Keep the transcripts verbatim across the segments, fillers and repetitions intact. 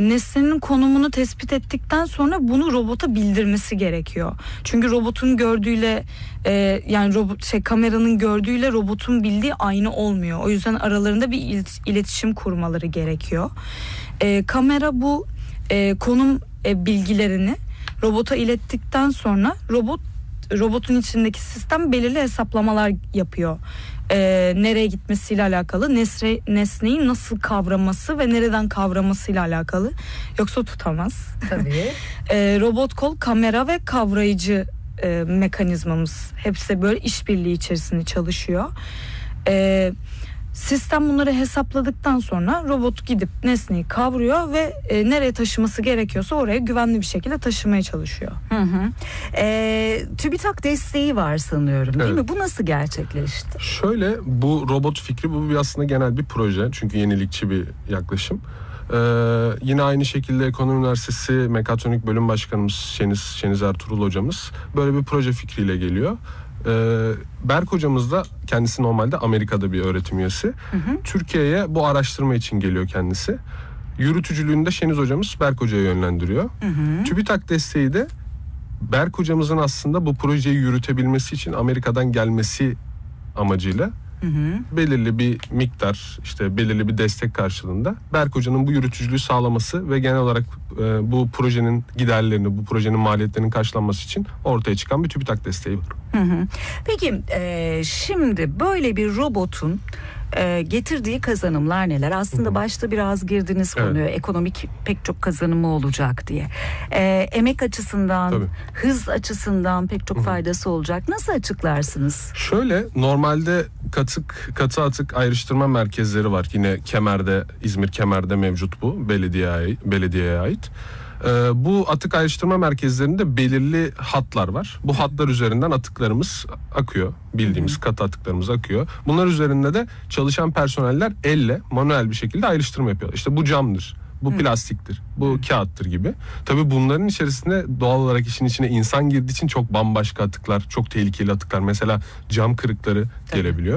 e, nesnenin konumunu tespit ettikten sonra bunu robota bildirmesi gerekiyor. Çünkü robotun gördüğüyle e, yani robot şey kameranın gördüğüyle robotun bildiği aynı olmuyor. O yüzden aralarında bir il, iletişim kurmaları gerekiyor. E, kamera bu e, konum e, bilgilerini robota ilettikten sonra robot robotun içindeki sistem belirli hesaplamalar yapıyor. Ee, nereye gitmesiyle alakalı, nesne, nesneyi nasıl kavraması ve nereden kavramasıyla alakalı. Yoksa tutamaz. Tabii. ee, robot kol, kamera ve kavrayıcı e, mekanizmamız hepsi böyle işbirliği içerisinde çalışıyor. Ee, Sistem bunları hesapladıktan sonra robot gidip nesneyi kavruyor ve e, nereye taşıması gerekiyorsa oraya güvenli bir şekilde taşımaya çalışıyor. Hı hı. E, TÜBİTAK desteği var sanıyorum, değil evet. mi? Bu nasıl gerçekleşti? Şöyle, bu robot fikri bu bir aslında genel bir proje. Çünkü yenilikçi bir yaklaşım. Ee, yine aynı şekilde Ekonomi Üniversitesi Mekatronik Bölüm Başkanımız Şeniz, Şeniz Ertuğrul hocamız böyle bir proje fikriyle geliyor. Ee, Berk hocamız da kendisi normalde Amerika'da bir öğretim üyesi. Hı hı. Türkiye'ye bu araştırma için geliyor kendisi. Yürütücülüğünde Şeniz hocamız Berk hocaya yönlendiriyor. Hı hı. TÜBİTAK desteği de Berk hocamızın aslında bu projeyi yürütebilmesi için Amerika'dan gelmesi amacıyla hı hı. belirli bir miktar, işte belirli bir destek karşılığında Berk Hoca'nın bu yürütücülüğü sağlaması ve genel olarak e, bu projenin giderlerini, bu projenin maliyetlerinin karşılanması için ortaya çıkan bir TÜBİTAK desteği var. Hı hı. Peki e, şimdi böyle bir robotun e, getirdiği kazanımlar neler? Aslında Hı-hı. başta biraz girdiniz konuya, evet. ekonomik pek çok kazanımı olacak diye. E, emek açısından, Tabii. hız açısından pek çok Hı-hı. faydası olacak. Nasıl açıklarsınız? Şöyle, normalde katık, katı atık ayrıştırma merkezleri var. Yine Kemer'de, İzmir Kemer'de mevcut bu. Belediyeye, belediyeye ait. Ee, bu atık ayrıştırma merkezlerinde belirli hatlar var. Bu hatlar üzerinden atıklarımız akıyor. Bildiğimiz hı hı. katı atıklarımız akıyor. Bunlar üzerinde de çalışan personeller elle, manuel bir şekilde ayrıştırma yapıyorlar. İşte bu camdır, bu hı. plastiktir, bu hı. kağıttır gibi. Tabii bunların içerisinde doğal olarak işin içine insan girdiği için çok bambaşka atıklar, çok tehlikeli atıklar. Mesela cam kırıkları Tabii. gelebiliyor.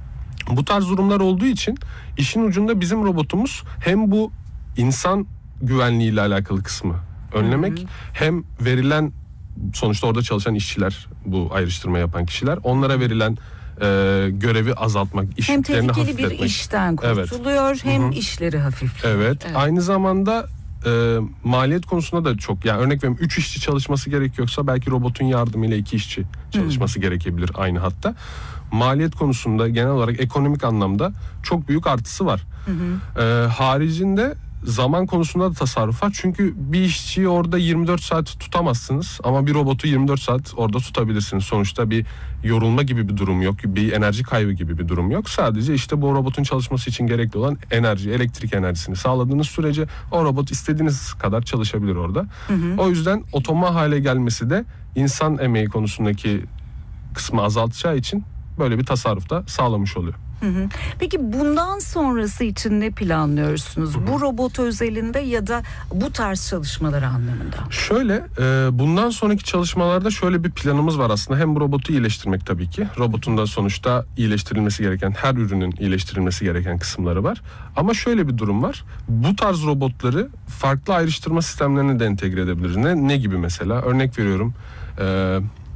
Bu tarz durumlar olduğu için işin ucunda bizim robotumuz hem bu insan güvenliği ile alakalı kısmı önlemek, hı hı. hem verilen, sonuçta orada çalışan işçiler, bu ayrıştırma yapan kişiler, onlara verilen e, görevi azaltmak, iş hem yüklerini tehlikeli bir hafifletmek. işten kurtuluyor, evet. hem Hı-hı. işleri hafifliyor. Evet. evet. Aynı zamanda e, maliyet konusunda da çok, yani örnek veriyorum, üç işçi çalışması gerekiyorsa belki robotun yardımıyla iki işçi çalışması Hı-hı. gerekebilir aynı hatta. Maliyet konusunda genel olarak ekonomik anlamda çok büyük artısı var. E, haricinde zaman konusunda da tasarruf var. Çünkü bir işçiyi orada yirmi dört saat tutamazsınız ama bir robotu yirmi dört saat orada tutabilirsiniz. Sonuçta bir yorulma gibi bir durum yok. Bir enerji kaybı gibi bir durum yok. Sadece işte bu robotun çalışması için gerekli olan enerji, elektrik enerjisini sağladığınız sürece o robot istediğiniz kadar çalışabilir orada. Hı hı. O yüzden otoma hale gelmesi de insan emeği konusundaki kısmı azaltacağı için böyle bir tasarruf da sağlamış oluyor. Hı hı. Peki bundan sonrası için ne planlıyorsunuz? Hı hı. Bu robot özelinde ya da bu tarz çalışmalar anlamında? Şöyle, e, bundan sonraki çalışmalarda şöyle bir planımız var aslında. Hem bu robotu iyileştirmek tabii ki. Robotun da sonuçta iyileştirilmesi gereken, her ürünün iyileştirilmesi gereken kısımları var. Ama şöyle bir durum var. Bu tarz robotları farklı ayrıştırma sistemlerine de entegre edebiliriz. Ne, ne gibi mesela? Örnek veriyorum. E,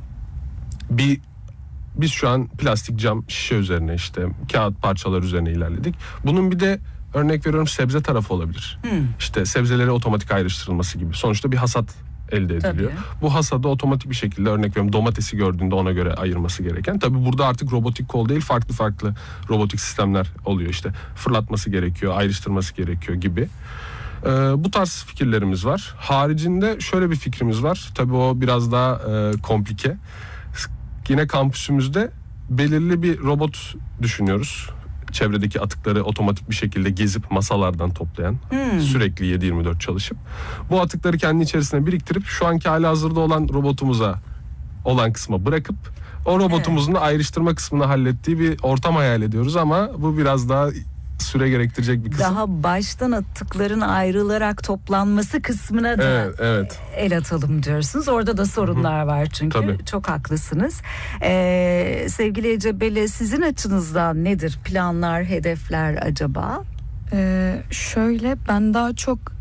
bir Biz şu an plastik, cam, şişe üzerine, işte kağıt parçalar üzerine ilerledik. Bunun bir de örnek veriyorum sebze tarafı olabilir. Hmm. İşte sebzeleri otomatik ayrıştırılması gibi. Sonuçta bir hasat elde ediliyor. Tabii. Bu hasadı otomatik bir şekilde, örnek veriyorum, domatesi gördüğünde ona göre ayırması gereken. Tabii burada artık robotik kol değil, farklı farklı robotik sistemler oluyor. İşte fırlatması gerekiyor, ayrıştırması gerekiyor gibi. Ee, bu tarz fikirlerimiz var. Haricinde şöyle bir fikrimiz var. Tabii o biraz daha e, komplike. Yine kampüsümüzde belirli bir robot düşünüyoruz. Çevredeki atıkları otomatik bir şekilde gezip masalardan toplayan, hmm. sürekli yedi yirmi dört çalışıp bu atıkları kendi içerisine biriktirip şu anki halihazırda olan robotumuza olan kısma bırakıp o robotumuzun evet. da ayrıştırma kısmını hallettiği bir ortam hayal ediyoruz ama bu biraz daha süre gerektirecek bir kısım. Daha baştan atıkların ayrılarak toplanması kısmına da evet, evet. el atalım diyorsunuz. Orada da sorunlar Hı-hı. var çünkü. Tabii. Çok haklısınız. Ee, sevgili Ece Bele, sizin açınızdan nedir planlar, hedefler acaba? Ee, şöyle, ben daha çok